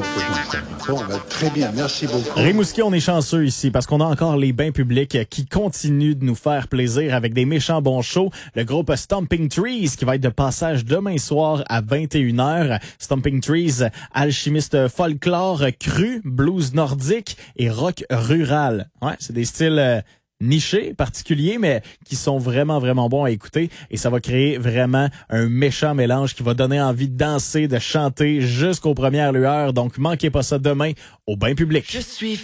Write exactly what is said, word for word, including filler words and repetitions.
Bon, ben, très bien, merci beaucoup. Rimouski, on est chanceux ici parce qu'on a encore les bains publics qui continuent de nous faire plaisir avec des méchants bons shows. Le groupe Stomping Trees qui va être de passage demain soir à vingt et une heures. Stomping Trees, alchimiste folklore, cru, blues nordique et rock rural. Ouais, c'est des styles euh, nichés, particuliers, mais qui sont vraiment, vraiment bons à écouter. Et ça va créer vraiment un méchant mélange qui va donner envie de danser, de chanter jusqu'aux premières lueurs. Donc, manquez pas ça demain au bain public. Je suis